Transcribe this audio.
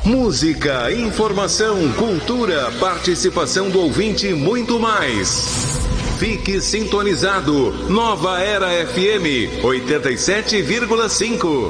Música, informação, cultura, participação do ouvinte e muito mais. Fique sintonizado. Nova Era FM 87,5.